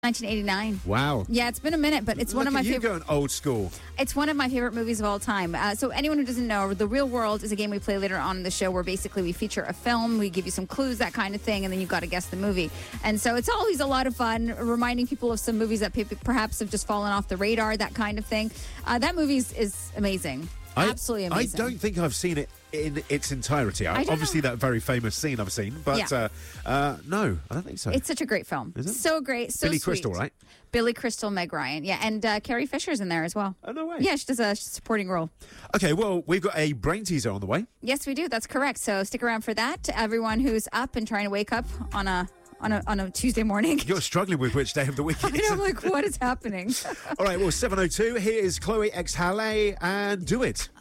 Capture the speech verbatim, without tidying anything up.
nineteen eighty-nine. Wow. Yeah, it's been a minute, but it's Look one of my at you favorite. going old school. It's one of my favorite movies of all time. Uh, so anyone who doesn't know, The Real World is a game we play later on in the show where basically we feature a film, we give you some clues, that kind of thing, and then you've got to guess the movie. And so it's always a lot of fun, reminding people of some movies that pe- perhaps have just fallen off the radar, that kind of thing. Uh, that movie is, is amazing. I, Absolutely amazing. I don't think I've seen it in its entirety. I don't Obviously, know. that very famous scene I've seen, but Yeah. uh, uh, no, I don't think so. It's such a great film. Is it? So great. So Billy sweet. Crystal, right? Billy Crystal, Meg Ryan. Yeah, and uh, Carrie Fisher's in there as well. Oh, no way. Yeah, she does a supporting role. Okay, well, we've got a brain teaser on the way. Yes, we do. That's correct. So stick around for that. Everyone who's up and trying to wake up on a on a on a Tuesday morning. You're struggling with which day of the week it And is. I'm like, what is happening? All right, well, seven oh two, here is Chloe X Halle and Do It.